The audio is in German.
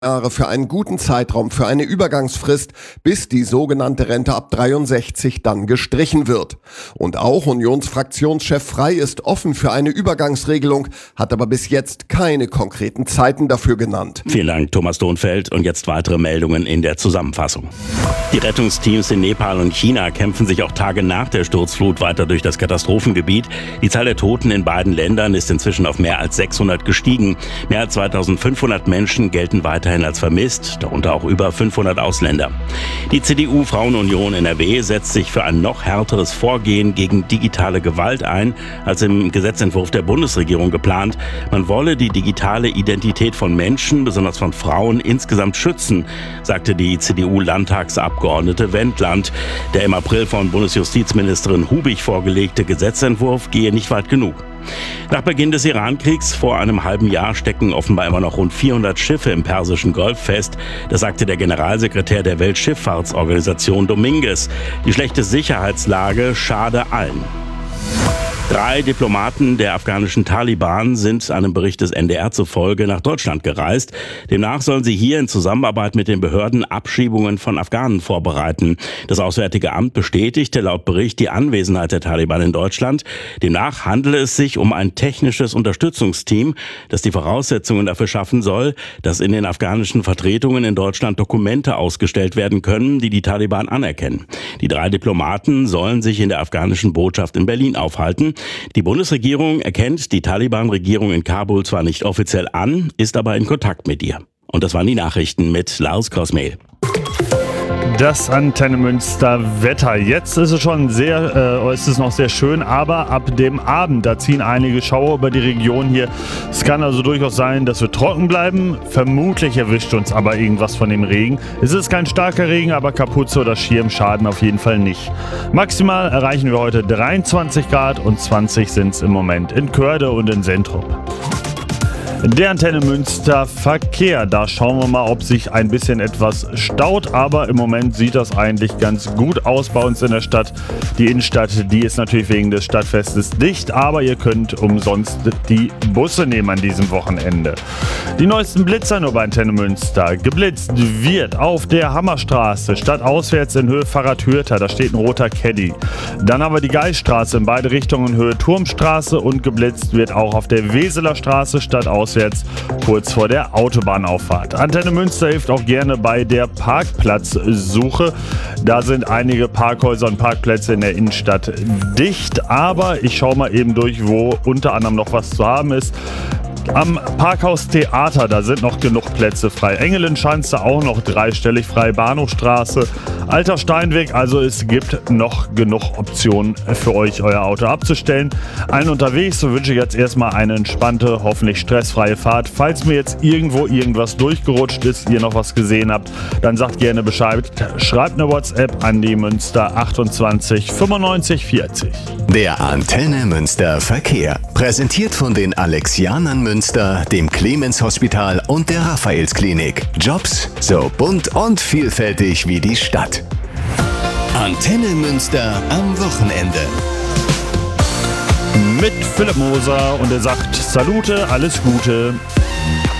Jahre für einen guten Zeitraum für eine Übergangsfrist, bis die sogenannte Rente ab 63 dann gestrichen wird. Und auch Unionsfraktionschef Frey ist offen für eine Übergangsregelung, hat aber bis jetzt keine konkreten Zeiten dafür genannt. Vielen Dank, Thomas Dohnfeld. Und jetzt weitere Meldungen in der Zusammenfassung. Die Rettungsteams in Nepal und China kämpfen sich auch Tage nach der Sturzflut weiter durch das Katastrophengebiet. Die Zahl der Toten in beiden Ländern ist inzwischen auf mehr als 600 gestiegen. Mehr als 2500 Menschen gelten weiterhin als vermisst, darunter auch über 500 Ausländer. Die CDU-Frauenunion NRW setzt sich für ein noch härteres Vorgehen gegen digitale Gewalt ein, als im Gesetzentwurf der Bundesregierung geplant. Man wolle die digitale Identität von Menschen, besonders von Frauen, insgesamt schützen, sagte die CDU-Landtagsabgeordnete Wendland. Der im April von Bundesjustizministerin Hubig vorgelegte Gesetzentwurf gehe nicht weit genug. Nach Beginn des Iran-Kriegs vor einem halben Jahr stecken offenbar immer noch rund 400 Schiffe im Persischen Golf fest. Das sagte der Generalsekretär der Weltschifffahrtsorganisation Dominguez. Die schlechte Sicherheitslage schade allen. 3 Diplomaten der afghanischen Taliban sind einem Bericht des NDR zufolge nach Deutschland gereist. Demnach sollen sie hier in Zusammenarbeit mit den Behörden Abschiebungen von Afghanen vorbereiten. Das Auswärtige Amt bestätigte laut Bericht die Anwesenheit der Taliban in Deutschland. Demnach handele es sich um ein technisches Unterstützungsteam, das die Voraussetzungen dafür schaffen soll, dass in den afghanischen Vertretungen in Deutschland Dokumente ausgestellt werden können, die die Taliban anerkennen. Die 3 Diplomaten sollen sich in der afghanischen Botschaft in Berlin aufhalten. Die Bundesregierung erkennt die Taliban-Regierung in Kabul zwar nicht offiziell an, ist aber in Kontakt mit ihr. Und das waren die Nachrichten mit Lars Kosmehl. Das Antenne Münster Wetter. Jetzt ist es schon ist es noch sehr schön, aber ab dem Abend, da ziehen einige Schauer über die Region hier. Es kann also durchaus sein, dass wir trocken bleiben. Vermutlich erwischt uns aber irgendwas von dem Regen. Es ist kein starker Regen, aber Kapuze oder Schirm schaden auf jeden Fall nicht. Maximal erreichen wir heute 23 Grad und 20 sind es im Moment in Körde und in Sentrup. Der Antenne Münster Verkehr, da schauen wir mal, ob sich ein bisschen etwas staut, aber im Moment sieht das eigentlich ganz gut aus bei uns in der Stadt. Die Innenstadt, die ist natürlich wegen des Stadtfestes dicht, aber ihr könnt umsonst die Busse nehmen an diesem Wochenende. Die neuesten Blitzer nur bei Antenne Münster. Geblitzt wird auf der Hammerstraße, stadtauswärts in Höhe Fahrradhürter, da steht ein roter Caddy. Dann haben wir die Geisstraße in beide Richtungen in Höhe Turmstraße und geblitzt wird auch auf der Weseler Straße stadtauswärts kurz vor der Autobahnauffahrt. Antenne Münster hilft auch gerne bei der Parkplatzsuche. Da sind einige Parkhäuser und Parkplätze in der Innenstadt dicht, aber ich schaue mal eben durch, wo unter anderem noch was zu haben ist. Am Parkhaus Theater, da sind noch genug Plätze frei. Engelenschanze auch noch dreistellig frei. Bahnhofstraße, Alter Steinweg. Also es gibt noch genug Optionen für euch, euer Auto abzustellen. Allen unterwegs, so wünsche ich jetzt erstmal eine entspannte, hoffentlich stressfreie Fahrt. Falls mir jetzt irgendwo irgendwas durchgerutscht ist, ihr noch was gesehen habt, dann sagt gerne Bescheid. Schreibt eine WhatsApp an die Münster 28 95 40. Der Antenne Münster Verkehr. Präsentiert von den Alexianern Münster, dem Clemens Hospital und der Raphaels-Klinik. Jobs so bunt und vielfältig wie die Stadt. Antenne Münster am Wochenende. Mit Philipp Moser und er sagt Salute, alles Gute.